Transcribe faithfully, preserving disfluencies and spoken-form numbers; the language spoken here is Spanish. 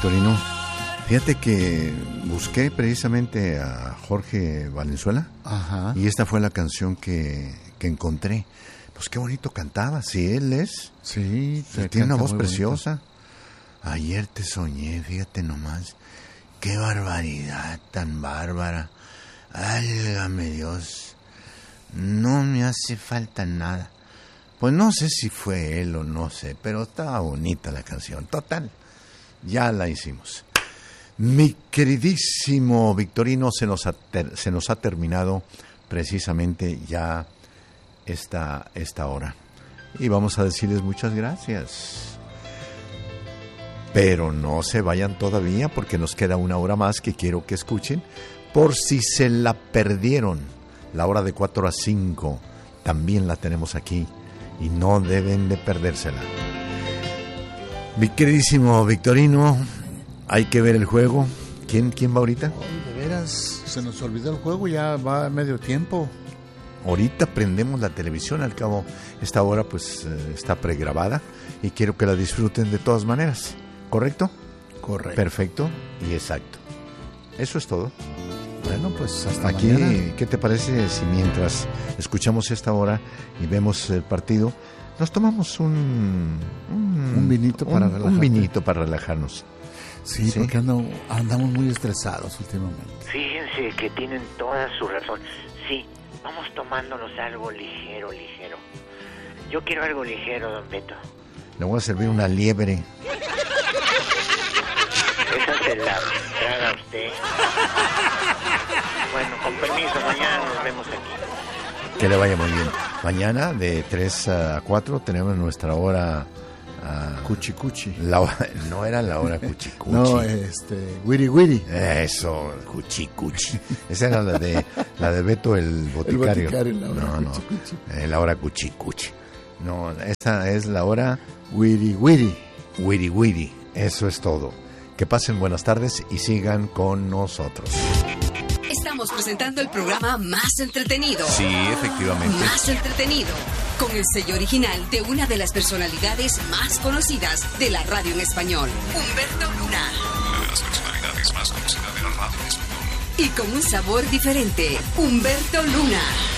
Victorino. Fíjate que busqué precisamente a Jorge Valenzuela. Ajá. Y esta fue la canción que, que encontré. Pues qué bonito cantaba, si él es. Sí, tiene una voz preciosa. Bonito. Ayer te soñé, fíjate nomás. Qué barbaridad tan bárbara. Álgame Dios. No me hace falta nada. Pues no sé si fue él o no sé, pero estaba bonita la canción. Total, ya la hicimos. Mi queridísimo Victorino, se nos ha, ter- se nos ha terminado precisamente ya esta, esta hora. Y vamos a decirles muchas gracias. Pero no se vayan todavía porque nos queda una hora más que quiero que escuchen. Por si se la perdieron, la hora de cuatro a cinco también la tenemos aquí y no deben de perdérsela. Mi queridísimo Victorino, hay que ver el juego. ¿Quién, quién va ahorita? Oh, de veras, se nos olvidó el juego, ya va a medio tiempo. Ahorita prendemos la televisión, al cabo esta hora pues eh, está pregrabada y quiero que la disfruten de todas maneras. ¿Correcto? Correcto. Perfecto y exacto. Eso es todo. Bueno, pues hasta aquí, mañana. ¿Qué te parece si mientras escuchamos esta hora y vemos el partido, nos tomamos un... Un, un vinito para relajarnos? Un vinito para relajarnos. Sí, ¿Sí? porque ando, andamos muy estresados últimamente. Fíjense que tienen toda su razón. Sí, vamos tomándonos algo ligero, ligero. Yo quiero algo ligero, don Beto. Le voy a servir una liebre. Esa se la traga usted. Bueno, con permiso, mañana nos vemos aquí. Que le vaya muy bien. Mañana de tres a cuatro tenemos nuestra hora... Uh, cuchi cuchi. La, no era la hora cuchi cuchi. No, este, wiri wiri. Eso, cuchi cuchi. Esa era la de la de Beto el boticario. El boticario, la hora no, no, cuchi, cuchi. Eh, la hora cuchi cuchi. No, esta es la hora wiri wiri. Wiri wiri. Eso es todo. Que pasen buenas tardes y sigan con nosotros. Estamos presentando el programa más entretenido. Sí, efectivamente. Más entretenido. Con el sello original de una de las personalidades más conocidas de la radio en español, Humberto Luna. Una de las personalidades más conocidas de la radio en español. Y con un sabor diferente, Humberto Luna.